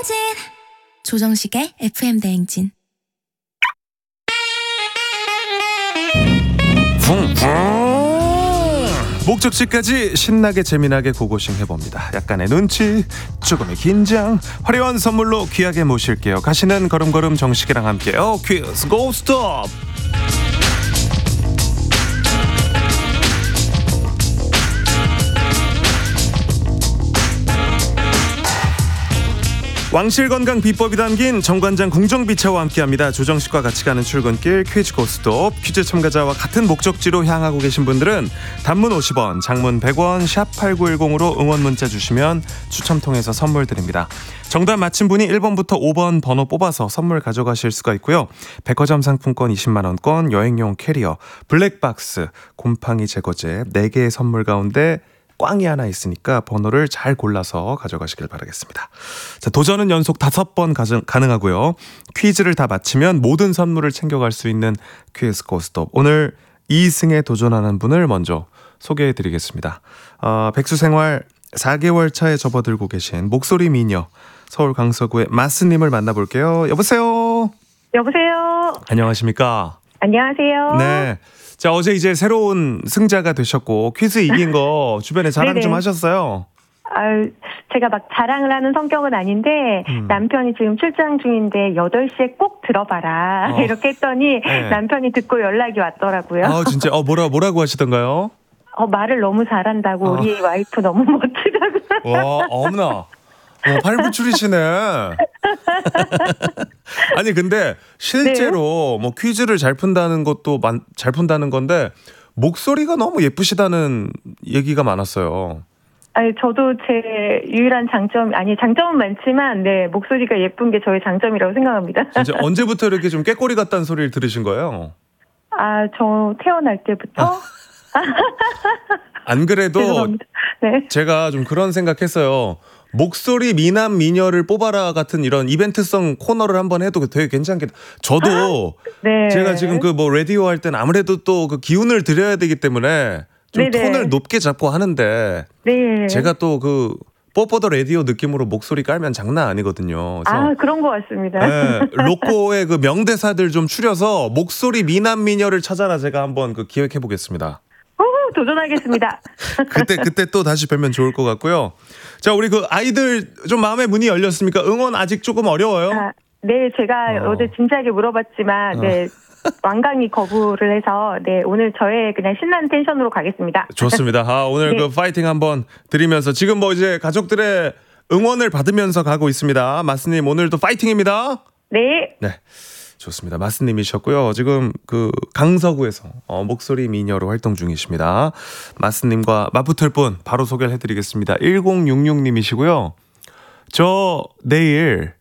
조정식의 FM 대행진. 목적지까지 신나게 재미나게 고고싱 해봅니다. 약간의 눈치, 조금의 긴장, 화려한 선물로 귀하게 모실게요. 가시는 걸음걸음 정식이랑 함께요. 퀴즈 고스톱. 왕실 건강 비법이 담긴 정관장 궁정비차와 함께합니다. 조정식과 같이 가는 출근길 퀴즈 고스톱. 퀴즈 참가자와 같은 목적지로 향하고 계신 분들은 단문 50원, 장문 100원, 샵 8910으로 응원 문자 주시면 추첨 통해서 선물 드립니다. 정답 맞힌 분이 1번부터 5번 번호 뽑아서 선물 가져가실 수가 있고요. 백화점 상품권 20만원권, 여행용 캐리어, 블랙박스, 곰팡이 제거제 4개의 선물 가운데 꽝이 하나 있으니까 번호를 잘 골라서 가져가시길 바라겠습니다. 자, 도전은 연속 5번 가능하고요. 퀴즈를 다 마치면 모든 선물을 챙겨갈 수 있는 퀴즈 고스톱. 오늘 2승에 도전하는 분을 먼저 소개해드리겠습니다. 백수생활 4개월 차에 접어들고 계신 목소리 미녀 서울 강서구의 마스님을 만나볼게요. 여보세요. 여보세요. 안녕하십니까. 안녕하세요. 네. 자, 어제 이제 새로운 승자가 되셨고 퀴즈 이긴 거 주변에 자랑 좀 하셨어요? 제가 막 자랑을 하는 성격은 아닌데 남편이 지금 출장 중인데 8시에 꼭 들어봐라 이렇게 했더니 네. 남편이 듣고 연락이 왔더라고요. 진짜 뭐라고 하시던가요? 말을 너무 잘한다고 우리 와이프 너무 멋지다고. 와, 어머나. 팔불출이시네. 아니 근데 실제로 네. 뭐 퀴즈를 잘 푼다는 것도 잘 푼다는 건데 목소리가 너무 예쁘시다는 얘기가 많았어요. 저도 제 유일한 장점은 많지만 네 목소리가 예쁜 게 저의 장점이라고 생각합니다. 진짜 언제부터 이렇게 좀 꾀꼬리 같다는 소리를 들으신 거예요? 저 태어날 때부터. 안 그래도 네. 제가 좀 그런 생각했어요. 목소리 미남 미녀를 뽑아라 같은 이런 이벤트성 코너를 한번 해도 되게 괜찮겠다. 저도 네. 제가 지금 그 뭐 라디오 할 때는 아무래도 또 그 기운을 드려야 되기 때문에 좀 네네. 톤을 높게 잡고 하는데 네. 제가 또 그 뽀뽀더 라디오 느낌으로 목소리 깔면 장난 아니거든요. 그런 것 같습니다. 네, 로꼬의 그 명대사들 좀 추려서 목소리 미남 미녀를 찾아라 제가 한번 그 기획해 보겠습니다. 도전하겠습니다. 그때 또 다시 뵈면 좋을 것 같고요. 자, 우리 그 아이들 좀 마음의 문이 열렸습니까? 응원 아직 조금 어려워요? 네, 제가 어제 진지하게 물어봤지만 네. 완강히 거부를 해서 네 오늘 저의 그냥 신나는 텐션으로 가겠습니다. 좋습니다. 오늘 네. 그 파이팅 한번 드리면서 지금 뭐 이제 가족들의 응원을 받으면서 가고 있습니다. 마스님 오늘도 파이팅입니다. 네. 네. 좋습니다. 마스님이셨고요. 지금 그 강서구에서 목소리 미녀로 활동 중이십니다. 마스님과 맞붙을 분 바로 소개를 해드리겠습니다. 1066님이시고요. 저 내일